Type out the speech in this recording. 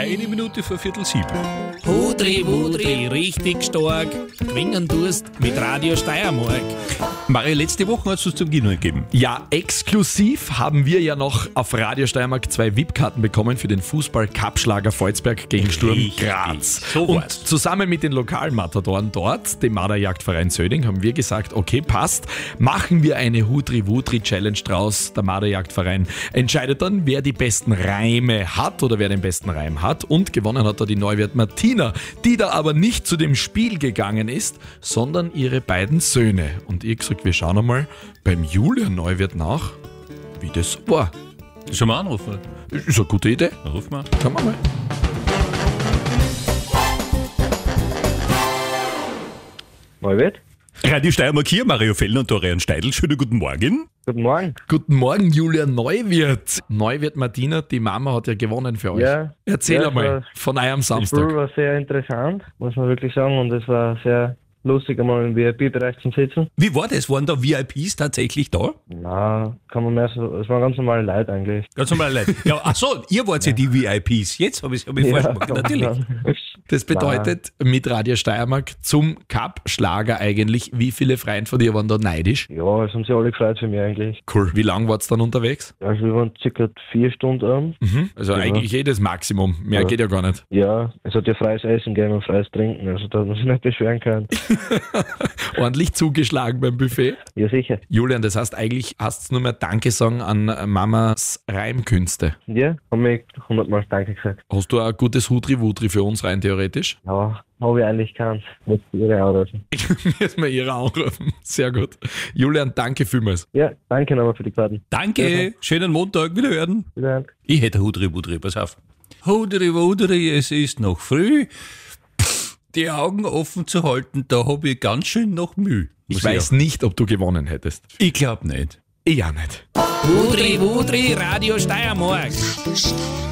Eine Minute vor 6:15. Hudri, Wudri, richtig stark. Gewinnen tust mit Radio Steiermark. Mario, letzte Woche hast du es zum Kino gegeben. Ja, exklusiv haben wir ja noch auf Radio Steiermark 2 VIP-Karten bekommen für den Fußball-Cup-Schlager Volzberg gegen Sturm Richtig, Graz. so Und war's. zusammen mit den Lokalmatadoren dort, dem Marderjagdverein Söding, haben wir gesagt, okay, passt, machen wir eine Hudri-Wudri-Challenge draus. Der Marderjagdverein entscheidet dann, wer die besten Reime hat oder wer den besten Reim hat. Und gewonnen hat da die Neuwirt Martina, die da aber nicht zu dem Spiel gegangen ist, sondern ihre beiden Söhne. Und ich gesagt, wir schauen einmal beim Julian Neuwirt nach, wie das war. Schon mal anrufen. Ist eine gute Idee. Ruf mal. Schauen wir mal. Neuwirt? Radio Steiermark hier, Mario Fellner und Dorian Steidl. Schönen guten Morgen. Guten Morgen. Guten Morgen, Julian Neuwirt. Neuwirt Martina, die Mama hat ja gewonnen für euch. Ja. Erzähl Ja, einmal das von eurem Das Spiel Samstag. war sehr interessant, muss man wirklich sagen. Und es war sehr lustig, einmal im VIP-Bereich zu sitzen. Wie war das? Waren da VIPs tatsächlich da? Na, kann man mehr so, es waren ganz normale Leute eigentlich. Ganz normal Leute. Ja, ach so, ihr wart ja die VIPs. Jetzt habe ich falsch gemacht. kann man Natürlich. sagen. Das bedeutet mit Radio Steiermark zum Cup-Schlager eigentlich, wie viele Freunde von dir waren da neidisch? Ja, es haben sich alle gefreut für mich eigentlich. Cool. Wie lange wart's dann unterwegs? Also wir waren circa 4 Stunden abends. Also eigentlich jedes Maximum. Mehr Ja. geht ja gar nicht. Ja, es hat ja freies Essen gegeben und freies Trinken, also da hat man sich nicht beschweren können. Ordentlich zugeschlagen beim Buffet. Ja, sicher. Julian, das heißt eigentlich, hast du nur mehr Danke sagen an Mamas Reimkünste. Ja, haben mich 100-mal Danke gesagt. Hast du ein gutes Hudri-Wudri für uns rein theoretisch? Ja, habe ich eigentlich keins. Mit ihre anrufen. Müssen wir ihre anrufen. Sehr gut. Julian, danke vielmals. Ja, danke nochmal für die Karten. Danke. Schönen Montag. Wiederhören. Wiederhören. Ich hätte Hudri-Wudri, pass auf. Hudri-Wudri, es ist noch früh. Die Augen offen zu halten, da habe ich ganz schön noch Mühe. Ich weiß nicht, ob du gewonnen hättest. Ich glaube nicht. Ich auch nicht. Hudri, Wudri, Radio Steiermark.